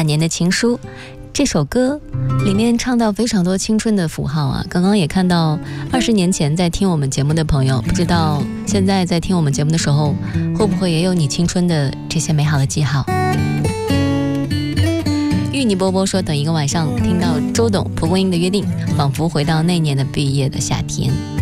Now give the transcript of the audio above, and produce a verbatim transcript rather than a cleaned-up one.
年的情书。这首歌里面唱到非常多青春的符号啊，刚刚也看到二十年前在听我们节目的朋友，不知道现在在听我们节目的时候会不会也有你青春的这些美好的记号。玉泥波波说等一个晚上听到周董蒲公英的约定，仿佛回到那年的毕业的夏天。